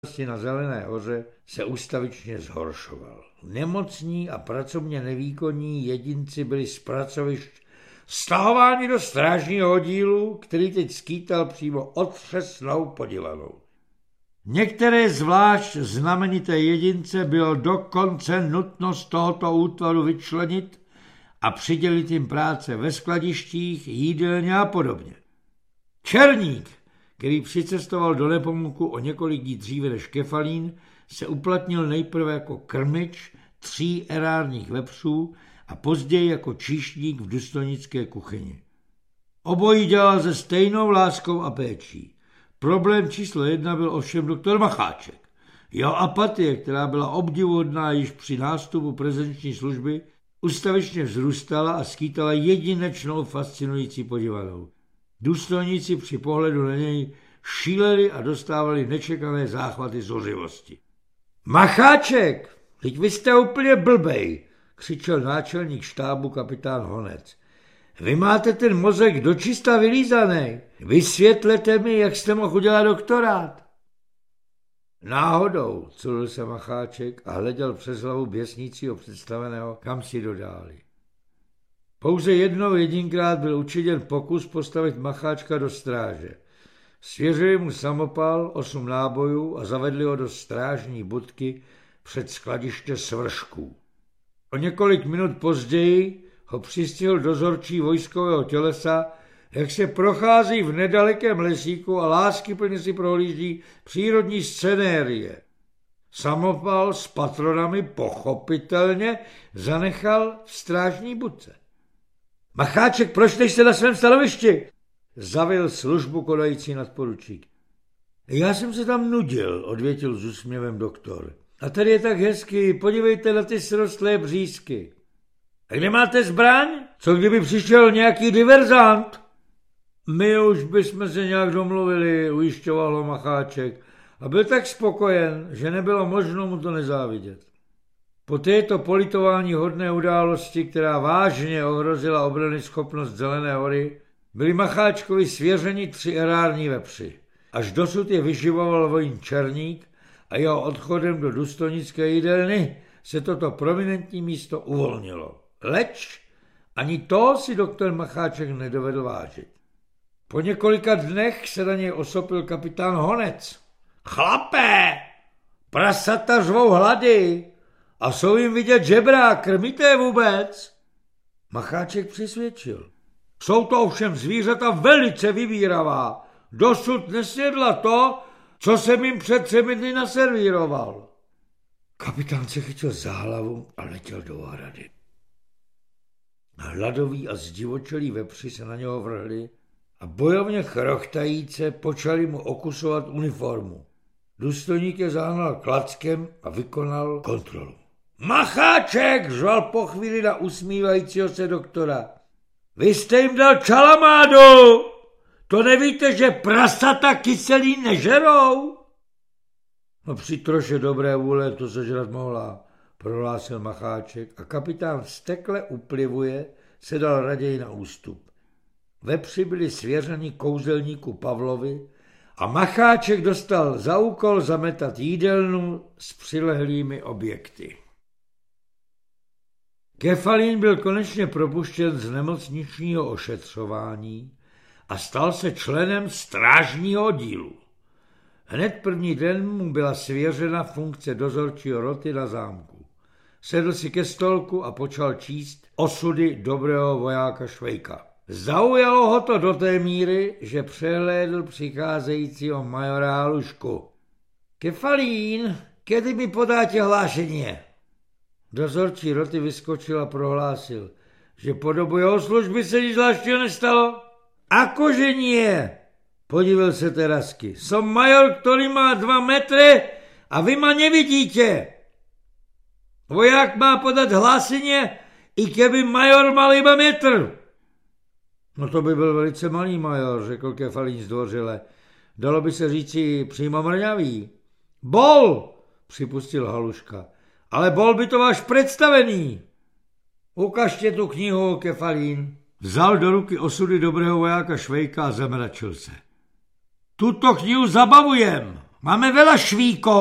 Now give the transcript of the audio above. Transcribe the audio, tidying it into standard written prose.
na Zelené hoře se ustavičně zhoršoval. Nemocní a pracovně nevýkonní jedinci byli z pracovišť stahováni do strážního oddílu, který teď skýtal přímo otřesnou podívanou. Některé zvlášť znamenité jedince bylo dokonce nutno z tohoto útvaru vyčlenit a přidělit jim práce ve skladištích, jídelně a podobně. Černík, který přicestoval do Nepomuku o několik dní dříve než Kefalín, se uplatnil nejprve jako krmič 3 erárních vepřů a později jako číšník v důstojnické kuchyni. Obojí dělal se stejnou láskou a péčí. Problém číslo 1 byl ovšem doktor Macháček. Jeho apatie, která byla obdivuhodná již při nástupu prezenční služby, ustavičně vzrůstala a skýtala jedinečnou fascinující podívanou. Důstojníci při pohledu na něj šíleli a dostávali nečekané záchvaty zuřivosti. Macháček, teď vy jste úplně blbej, křičel náčelník štábu kapitán Honec. Vy máte ten mozek dočista vylízaný. Vysvětlete mi, jak jste mohl udělat doktorát. Náhodou, culil se Macháček a hleděl přes hlavu běsnícího představeného, kam si dodáli. Pouze jedinkrát byl učiněn pokus postavit Macháčka do stráže. Svěřili mu samopal, 8 nábojů a zavedli ho do strážní budky před skladiště svršků. O několik minut později ho přistihl dozorčí vojskového tělesa, jak se prochází v nedalekém lesíku a láskyplně si prohlíží přírodní scenérie. Samopal s patronami pochopitelně zanechal v strážní budce. Macháček, proč nejste na svém stanovišti? Zavil službu konající nadporučík. Já jsem se tam nudil, odvětil s úsměvem doktor. A tady je tak hezky, podívejte na ty srostlé břízky. A kde máte zbraň? Co kdyby přišel nějaký diverzant? My už bychom se nějak domluvili, ujišťoval ho Macháček. A byl tak spokojen, že nebylo možno mu to nezávidět. Po této politování hodné události, která vážně ohrozila obranyschopnost Zelené hory, byli Macháčkovi svěřeni 3 erární vepři. Až dosud je vyživoval vojín Černík a jeho odchodem do důstojnické jídelny se toto prominentní místo uvolnilo. Leč ani to si doktor Macháček nedovedl vážit. Po několika dnech se na něj osopil kapitán Honec. Chlape, prasata řvou hlady a jsou jim vidět žebra, krmíte je vůbec? Macháček přisvědčil. Jsou to ovšem zvířata velice vybíravá. Dosud nesjedla to, co jsem jim před 3 dny naservíroval. Kapitán se chytil za hlavu a letěl do ohrady. Hladoví a zdivočelí vepři se na něho vrhli a bojovně chrochtajíce počali mu okusovat uniformu. Důstojník je zahnal klackem a vykonal kontrolu. Macháček, řval po chvíli na usmívajícího se doktora. Vy jste jim dal čalamádu! To nevíte, že prasata kyselí nežerou? No při troše dobré vůle to sežrat mohla, prohlásil Macháček a kapitán vztekle uplivuje se dal raději na ústup. Vepři byli svěřeni kouzelníku Pavlovi a Macháček dostal za úkol zametat jídelnu s přilehlými objekty. Kefalín byl konečně propuštěn z nemocničního ošetřování a stal se členem strážního oddílu. Hned první den mu byla svěřena funkce dozorčího roty na zámku. Sedl si ke stolku a počal číst osudy dobrého vojáka Švejka. Zaujalo ho to do té míry, že přehlédl přicházejícího majora Halušku. Kefalín, kedy mi podáte hlášení? Dozorčí roty vyskočil a prohlásil, že po dobu jeho služby se nic zvláštního nestalo. Akože nie? Podívil se Terasky. Som major, který má 2 metry a vy ma nevidíte. Voják má podat hlásení, i keby major mal iba metr. No to by byl velice malý major, řekl Kefalín zdvořile. Dalo by se říci přímo mrňavý. Bol, připustil Haluška. Ale bol by to váš představený. Ukažte tu knihu, Kefalín. Vzal do ruky osudy dobrého vojáka Švejka a zamračil se. Tuto knihu zabavujem, Máme veľa švíkov.